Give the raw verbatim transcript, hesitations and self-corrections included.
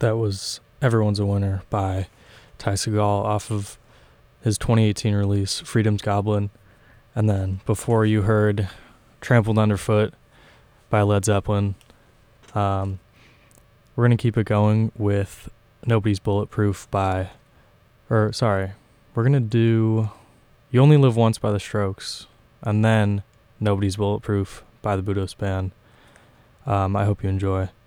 That was Everyone's a Winner by Ty Segall off of his twenty eighteen release, Freedom's Goblin. And then before you heard Trampled Underfoot by Led Zeppelin. Um, we're going to keep it going with Nobody's Bulletproof by, or sorry, we're going to do You Only Live Once by The Strokes, and then Nobody's Bulletproof by the Budos Band. Um, I hope you enjoy.